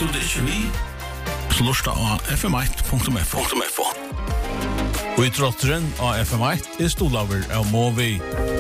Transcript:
du det ikke vi? Slusta av fm1.fo. Og i trotteren av FM1 er stolaver av Movi.